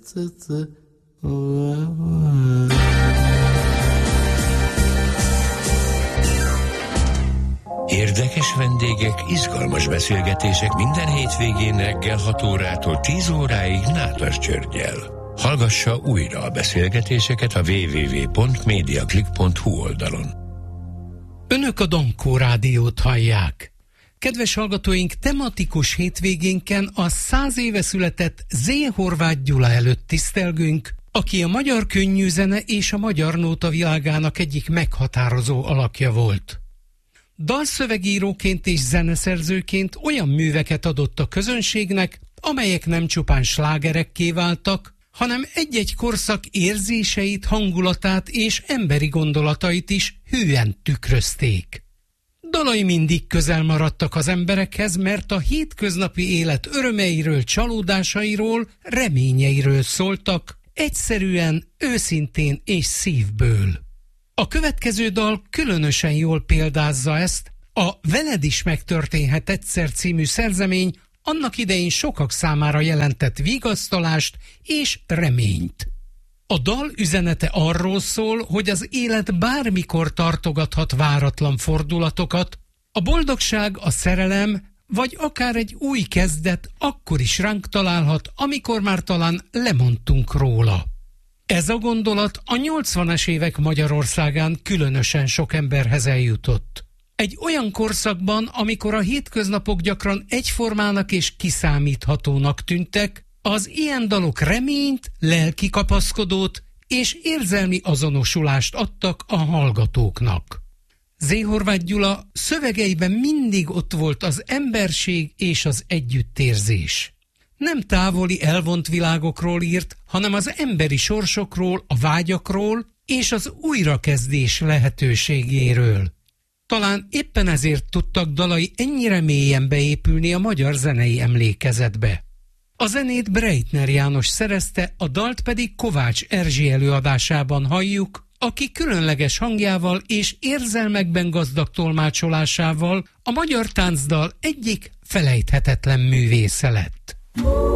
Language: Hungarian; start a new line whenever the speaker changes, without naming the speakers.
Érdekes vendégek, izgalmas beszélgetések minden hétvégén reggel 6 órától 10 óráig Nádas Györggyel. Hallgassa újra a beszélgetéseket a www.mediaclick.hu oldalon.
Önök a Dankó Rádiót hallják. Kedves hallgatóink, tematikus hétvégénken a 100 éve született Z. Horváth Gyula előtt tisztelgünk, aki a magyar könnyűzene és a magyar nóta világának egyik meghatározó alakja volt. Dalszövegíróként és zeneszerzőként olyan műveket adott a közönségnek, amelyek nem csupán slágerekké váltak, hanem egy-egy korszak érzéseit, hangulatát és emberi gondolatait is hűen tükrözték. Dalai mindig közel maradtak az emberekhez, mert a hétköznapi élet örömeiről, csalódásairól, reményeiről szóltak, egyszerűen, őszintén és szívből. A következő dal különösen jól példázza ezt, a Veled is megtörténhet egyszer című szerzemény annak idején sokak számára jelentett vigasztalást és reményt. A dal üzenete arról szól, hogy az élet bármikor tartogathat váratlan fordulatokat, a boldogság, a szerelem, vagy akár egy új kezdet akkor is ránk találhat, amikor már talán lemondtunk róla. Ez a gondolat a 80-as évek Magyarországán különösen sok emberhez eljutott. Egy olyan korszakban, amikor a hétköznapok gyakran egyformának és kiszámíthatónak tűntek, az ilyen dalok reményt, lelki kapaszkodót és érzelmi azonosulást adtak a hallgatóknak. Z. Horváth Gyula szövegeiben mindig ott volt az emberség és az együttérzés. Nem távoli, elvont világokról írt, hanem az emberi sorsokról, a vágyakról és az újrakezdés lehetőségéről. Talán éppen ezért tudtak dalai ennyire mélyen beépülni a magyar zenei emlékezetbe. A zenét Breitner János szerezte, a dalt pedig Kovács Erzsi előadásában halljuk, aki különleges hangjával és érzelmekben gazdag tolmácsolásával a magyar táncdal egyik felejthetetlen művésze lett.